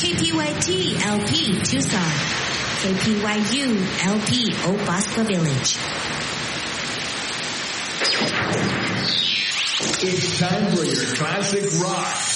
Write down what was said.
KPYT LP Tucson, KPYU LP Oak Bosco Village. It's time for your classic rock.